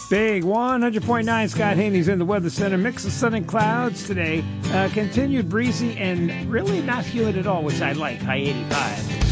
Big 100.9, Scott Haney's in the Weather Center. Mix of sun and clouds today. Continued breezy and really not humid at all, which I like. High 85.